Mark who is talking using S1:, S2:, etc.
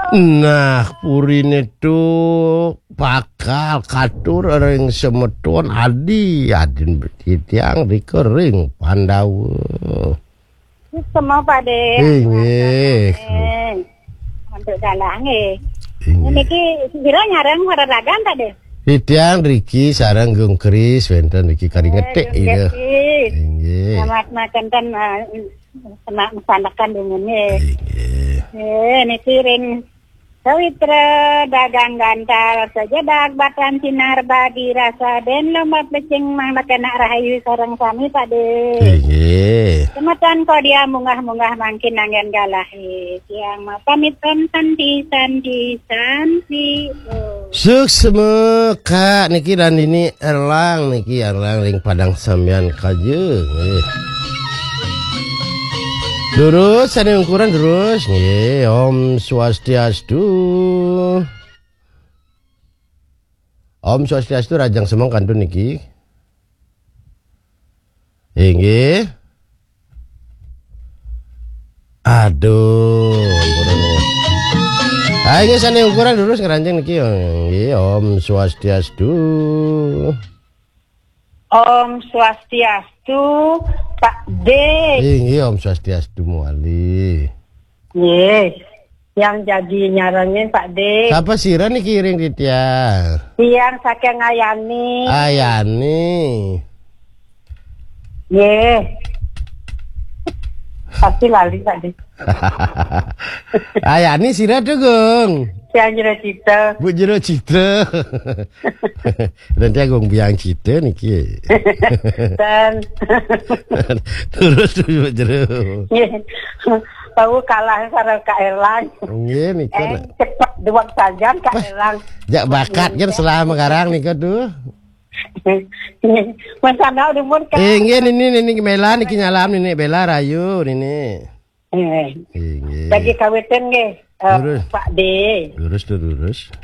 S1: Nah, purine tuh bakal katur ring semeton adin bertitiang di kering Pandawa.
S2: Semua pada.
S1: Inggih.
S2: Untuk dalang Ini ki biro nyarang waralagan tadi.
S1: Titiang Riki sarang Gung Kris wenten Riki kari ngetik itu. Inggih.
S2: Selamat makan kan sama mesanakan dengannya.
S1: Inggih.
S2: Niki ring Sawitra dagang gantar saja batan sinar badi rasa den lomba pecing mang nak rahayu sareng sami pade.
S1: Inggih.
S2: Sematan kau dia munggah-munggah mangkin nangen galahi. Yang pamit santi.
S1: Suksema Kak niki dan ini Erlang ring Padang Samyan Kajeng. Terus ada ukuran terus nggih. Om Swastiastu. Om Swastiastu rajang semong kantun niki. Nggih. Aduh, ukurane. Ayo sana ukuran terus keranjang niki. Nggih, Om Swastiastu.
S2: Om Swastiastu Pak D.
S1: Nggih, Om Swastiastu Muali.
S2: Yes. Yang jadi nyarangin Pak D.
S1: Siapa sira niki ring Ditya?
S2: Yang saking Ayani.
S1: Ayani.
S2: Yes. Pasti lali Pak D.
S1: Ayani sira tuh Gung.
S2: Yang jero cita.
S1: Bu jero cita. Nanti aku biang cita niki.
S2: Dan
S1: Terus Bu jero.
S2: tahu kalah sareng Kak Erlang.
S1: Nggih niki.
S2: Cepat dua saja Kak Erlang.
S1: Jak bakat kan selama sekarang nika tuh.
S2: Masana udah mun Kak.
S1: Nggih nini Bella niki nyalam nini Bella Rayu nini.
S2: Lagi kawitin nggih. Pak D.
S1: Lurus.